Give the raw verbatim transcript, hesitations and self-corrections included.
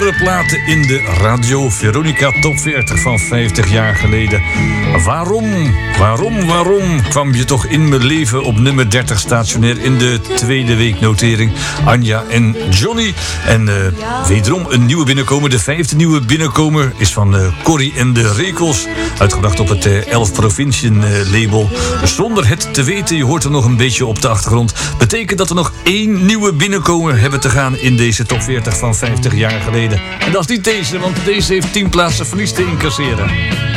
bijzondere platen in de Radio Veronica Top veertig van vijftig jaar geleden. Waarom, waarom, waarom kwam je toch in mijn leven op nummer dertig stationair in de tweede weeknotering? Anja en Johnny. En uh, wederom een nieuwe binnenkomer. De vijfde nieuwe binnenkomer is van uh, Corrie en de Rekels. Uitgebracht op het uh, elf Provinciën uh, label. Zonder het te weten, je hoort er nog een beetje op de achtergrond. Betekent dat we nog één nieuwe binnenkomer hebben te gaan in deze top veertig van vijftig jaar geleden. En dat is niet deze, want deze heeft tien plaatsen verlies te incasseren.